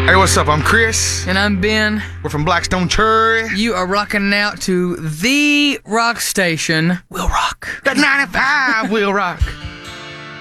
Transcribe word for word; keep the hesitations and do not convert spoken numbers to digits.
Hey, what's up? I'm Chris. And I'm Ben. We're from Blackstone Cherry. You are rocking out to the rock station, Will Rock. That ninety-five will rock.